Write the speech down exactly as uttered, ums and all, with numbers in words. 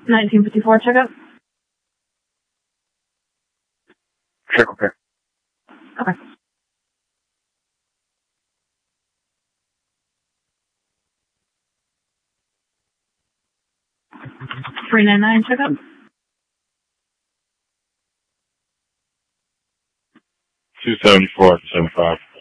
nineteen fifty-four checkup. Check, okay. Okay. three ninety-nine checkup. two seventy-four, seventy-five.